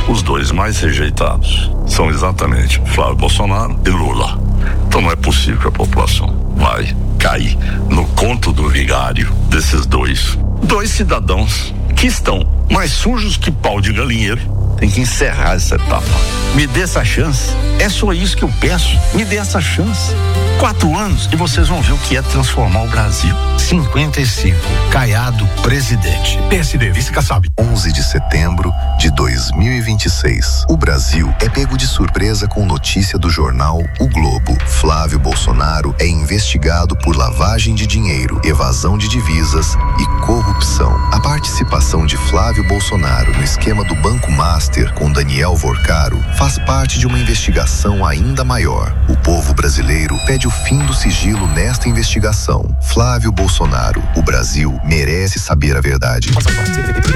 Os dois mais rejeitados são exatamente Flávio Bolsonaro e Lula. Então não é possível que a população vai cair no conto do vigário desses dois cidadãos que estão mais sujos que pau de galinheiro. Tem que encerrar essa etapa. Me dê essa chance. É só isso que eu peço. Me dê essa chance. 4 anos e vocês vão ver o que é transformar o Brasil. 55. Caiado, presidente. PSD, vice Kassab. 11 de setembro de 2026. O Brasil é pego de surpresa com notícia do jornal O Globo. Flávio Bolsonaro é investigado por lavagem de dinheiro, evasão de divisas e corrupção. A participação de Flávio Bolsonaro no esquema do Banco Master com Daniel Vorcaro faz parte de uma investigação ainda maior. O povo brasileiro pede o fim do sigilo nesta investigação. Flávio Bolsonaro, o Brasil merece saber a verdade.